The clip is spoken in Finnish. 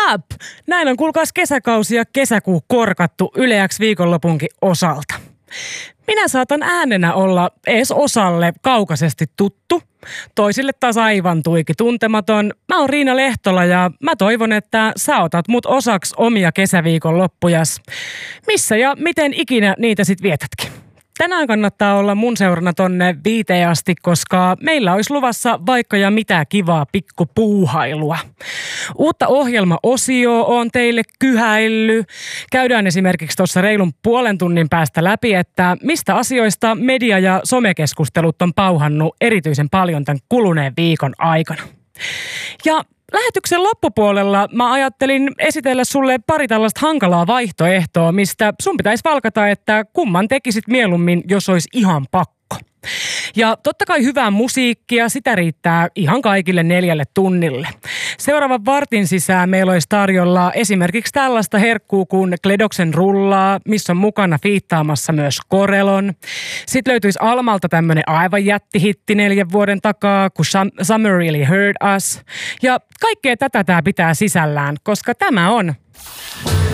up? Näin on kuulkaas kesäkausi ja kesäkuu korkattu Yle X viikonlopunkin osalta. Minä saatan äänenä olla ees osalle kaukaisesti tuttu, toisille taas aivan tuiki tuntematon. Mä oon Riina Lehtola ja mä toivon, että sä otat mut osaksi omia kesäviikonloppujas. Missä ja miten ikinä niitä sit vietätkin. Tänään kannattaa olla mun seurana tonne 5 asti, koska meillä olisi luvassa vaikka ja mitä kivaa pikkupuuhailua. Uutta ohjelmaosioa on teille kyhäillyt. Käydään esimerkiksi tuossa reilun puolen tunnin päästä läpi, että mistä asioista media- ja somekeskustelut on pauhannut erityisen paljon tämän kuluneen viikon aikana. Ja lähetyksen loppupuolella mä ajattelin esitellä sulle pari tällaista hankalaa vaihtoehtoa, mistä sun pitäisi valkata, että kumman tekisit mieluummin, jos olisi ihan pakko. Ja totta kai hyvää musiikkia, sitä riittää ihan kaikille 4 tunnille. Seuraavan vartin sisään meillä olisi tarjolla esimerkiksi tällaista herkkuu kuin Kledoksen rullaa, missä on mukana fiittaamassa myös Korelon. Sitten löytyisi Almalta tämmöinen aivan jättihitti 4 vuoden takaa, kun Summer Really Hurt Us. Ja kaikkea tätä tämä pitää sisällään, koska tämä on